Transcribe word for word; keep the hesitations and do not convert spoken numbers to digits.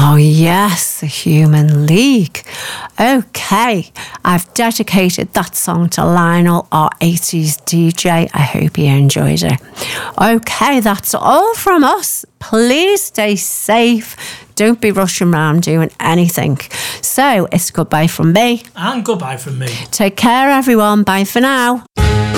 Oh, yes, the Human League. Okay, I've dedicated that song to Lionel, our eighties D J. I hope you enjoyed it. Okay, that's all from us. Please stay safe. Don't be rushing around doing anything. So, it's goodbye from me. And goodbye from me. Take care, everyone. Bye for now.